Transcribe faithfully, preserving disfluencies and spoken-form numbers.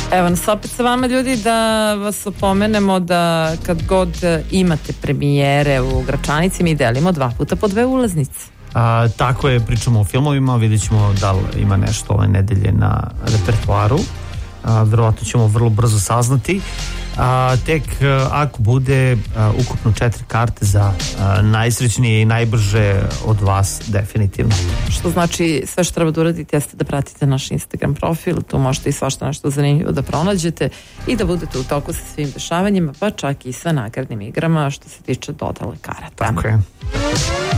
Evo nas opet sa vama, ljudi, da vas opomenemo da kad god imate premijere u Gračanici mi delimo dva puta po dve ulaznice. A, tako je, pričamo o filmovima, vidjet ćemo da li ima nešto ove nedelje na repertoaru. A, verovatno ćemo vrlo brzo saznati. A, tek a, ako bude a, ukupno četiri karte za a, najsrećnije i najbrže od vas, definitivno. Što znači sve što treba da uradite jeste da pratite naš Instagram profil, tu možete i svašta nešto zanimljivo da pronađete i da budete u toku sa svim dešavanjima, pa čak i sa nagradnim igrama što se tiče dodale karata. Tako je.